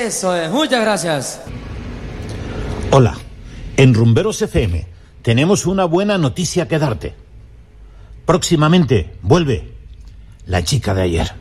Eso es, muchas gracias. Hola, en Rumberos FM tenemos una buena noticia que darte. Próximamente vuelve la chica de ayer.